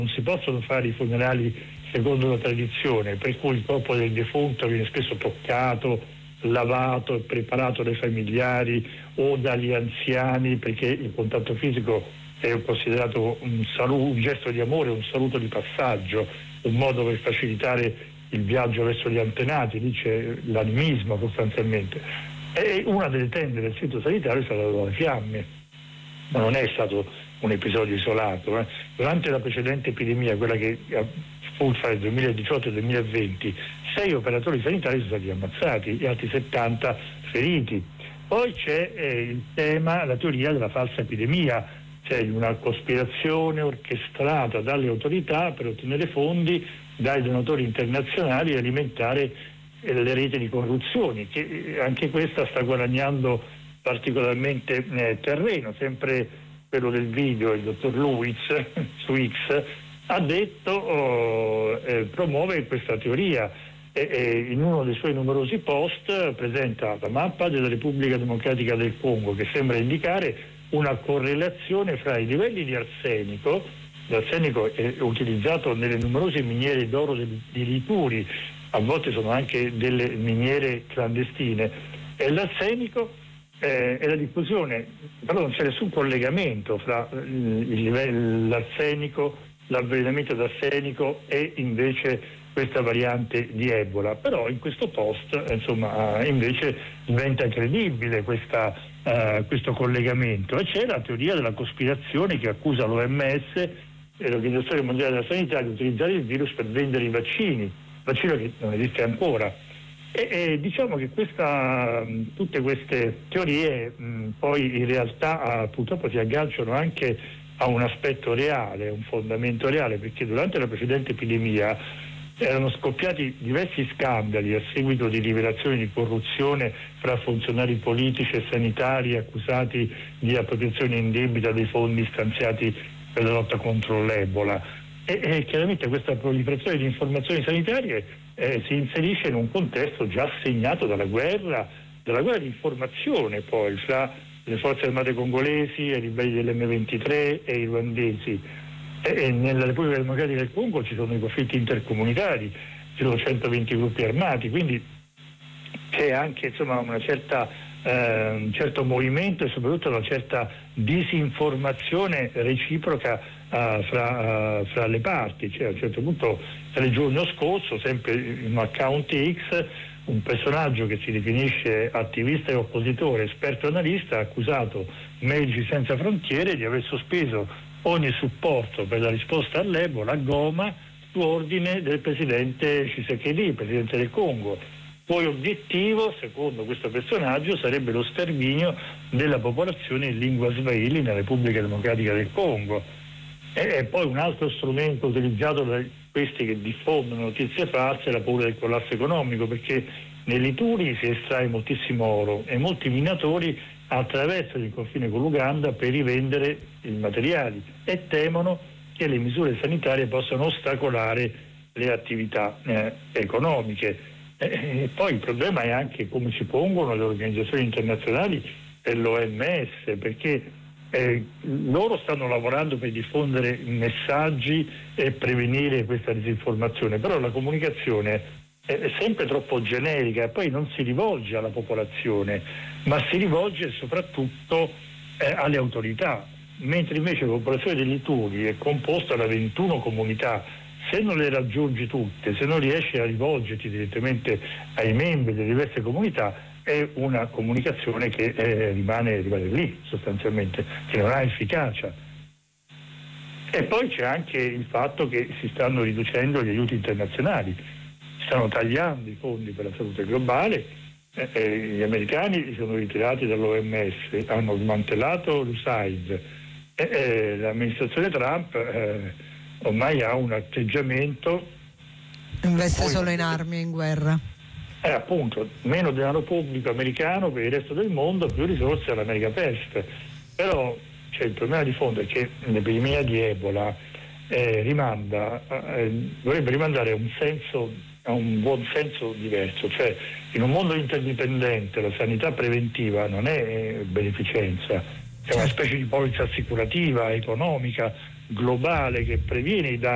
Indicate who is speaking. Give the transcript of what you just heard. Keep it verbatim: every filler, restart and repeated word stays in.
Speaker 1: non si possono fare i funerali secondo la tradizione, per cui il corpo del defunto viene spesso toccato, lavato e preparato dai familiari o dagli anziani, perché il contatto fisico è considerato un, saluto, un gesto di amore, un saluto di passaggio, un modo per facilitare il viaggio verso gli antenati. Lì c'è l'animismo sostanzialmente. E una delle tende del centro sanitario è stata alle fiamme, ma non è stato un episodio isolato. Eh. Durante la precedente epidemia, quella che fu fra il duemiladiciotto e il duemilaventi, sei operatori sanitari sono stati ammazzati e altri settanta feriti. Poi c'è eh, il tema, la teoria della falsa epidemia, c'è una cospirazione orchestrata dalle autorità per ottenere fondi dai donatori internazionali e alimentare eh, le reti di corruzioni, che eh, anche questa sta guadagnando particolarmente eh, terreno. Sempre quello del video, il dottor Lewis su X, ha detto, oh, eh, promuove questa teoria e, e in uno dei suoi numerosi post presenta la mappa della Repubblica Democratica del Congo, che sembra indicare una correlazione fra i livelli di arsenico. L'arsenico è utilizzato nelle numerose miniere d'oro di Lituri, a volte sono anche delle miniere clandestine, e l'arsenico eh, è la diffusione, però non c'è nessun collegamento fra il livello, l'arsenico, l'avvelenamento d'arsenico e invece questa variante di Ebola. Però in questo post insomma invece diventa credibile questa, uh, questo collegamento, e c'è la teoria della cospirazione che accusa l'O M S e l'Organizzazione Mondiale della Sanità di utilizzare il virus per vendere i vaccini, vaccino che non esiste ancora. E, e diciamo che questa, tutte queste teorie mh, poi in realtà uh, purtroppo si agganciano anche a un aspetto reale, un fondamento reale, perché durante la precedente epidemia erano scoppiati diversi scandali a seguito di rivelazioni di corruzione fra funzionari politici e sanitari accusati di appropriazione indebita dei fondi stanziati per la lotta contro l'Ebola. E, e chiaramente questa proliferazione di informazioni sanitarie eh, si inserisce in un contesto già segnato dalla guerra, dalla guerra di informazione poi fra le forze armate congolesi, i ribelli dell'emme ventitré e i ruandesi. E nella Repubblica Democratica del Congo ci sono i conflitti intercomunitari, ci sono centoventi gruppi armati, quindi c'è anche insomma una certa, eh, un certo movimento e soprattutto una certa disinformazione reciproca uh, fra, uh, fra le parti. Cioè, a un certo punto, il giorno scorso, sempre in un account X, un personaggio che si definisce attivista e oppositore, esperto analista, ha accusato Medici Senza Frontiere di aver sospeso ogni supporto per la risposta all'Ebola a Goma su ordine del presidente Tshisekedi, presidente del Congo. Poi obiettivo, secondo questo personaggio, sarebbe lo sterminio della popolazione in lingua swahili nella Repubblica Democratica del Congo. E, e poi un altro strumento utilizzato da questi che diffondono notizie false è la paura del collasso economico, perché nei Lituri si estrae moltissimo oro e molti minatori attraversano il confine con l'Uganda per rivendere i materiali e temono che le misure sanitarie possano ostacolare le attività eh, economiche. E, e poi il problema è anche come si pongono le organizzazioni internazionali e l'O M S, perché eh, loro stanno lavorando per diffondere messaggi e prevenire questa disinformazione, però la comunicazione è sempre troppo generica e poi non si rivolge alla popolazione, ma si rivolge soprattutto eh, alle autorità, mentre invece la popolazione dei Lituri è composta da ventuno comunità. Se non le raggiungi tutte, se non riesci a rivolgerti direttamente ai membri delle diverse comunità, è una comunicazione che eh, rimane, rimane lì sostanzialmente, che non ha efficacia. E poi c'è anche il fatto che si stanno riducendo gli aiuti internazionali, si stanno tagliando i fondi per la salute globale, eh, eh, gli americani si sono ritirati dall'O M S, hanno smantellato l'U S A I D, e eh, l'amministrazione Trump eh, ormai ha un atteggiamento,
Speaker 2: investe
Speaker 1: poi,
Speaker 2: solo in armi e in guerra.
Speaker 1: Eh, appunto, meno denaro pubblico americano per il resto del mondo, più risorse all'America First. Però c'è il problema di fondo è che l'epidemia di Ebola eh, rimanda, eh, dovrebbe rimandare a un senso, a un buon senso diverso, cioè in un mondo interdipendente la sanità preventiva non è beneficenza, è una specie di polizza assicurativa economica globale che previene i danni